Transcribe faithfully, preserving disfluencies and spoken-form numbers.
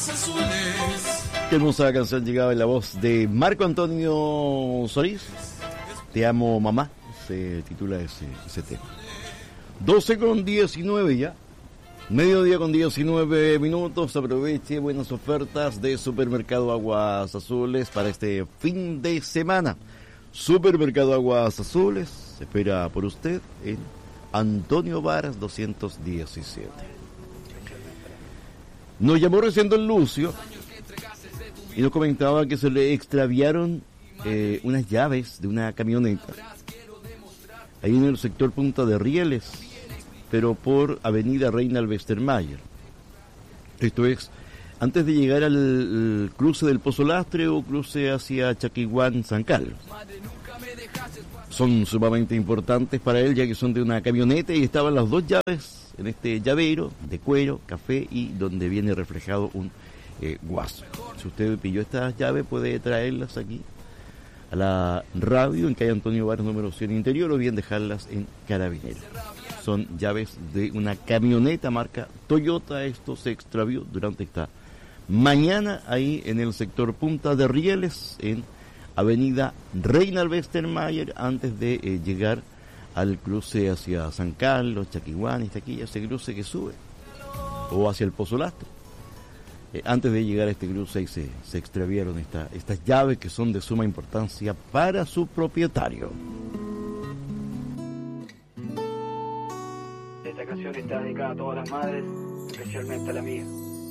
Qué hermosa canción llegaba en la voz de Marco Antonio Solís. Te amo, mamá, se titula ese, ese tema. doce con diecinueve ya. Mediodía con diecinueve minutos. Aproveche buenas ofertas de Supermercado Aguas Azules para este fin de semana. Supermercado Aguas Azules espera por usted en Antonio Varas doscientos diecisiete. Nos llamó recién don Lucio y nos comentaba que se le extraviaron eh, unas llaves de una camioneta ahí en el sector Punta de Rieles, pero por Avenida Reinald Westermayer. Esto es antes de llegar al, al cruce del Pozo Lastre o cruce hacia Chaquihuán, San Carlos. Son sumamente importantes para él, ya que son de una camioneta y estaban las dos llaves en este llavero de cuero, café y donde viene reflejado un eh, guaso. Si usted pilló estas llaves, puede traerlas aquí a la radio en calle Antonio Varas número cien Interior, o bien dejarlas en Carabinero. Son llaves de una camioneta marca Toyota. Esto se extravió durante esta mañana ahí en el sector Punta de Rieles, en Avenida Reinald Westermayer, antes de eh, llegar al cruce hacia San Carlos, Chaquihuán, y aquí ese cruce que sube, o hacia el Pozo Lastre. Eh, antes de llegar a este cruce ahí se, se extraviaron esta, estas llaves que son de suma importancia para su propietario. Esta canción está dedicada a todas las madres, especialmente a la mía.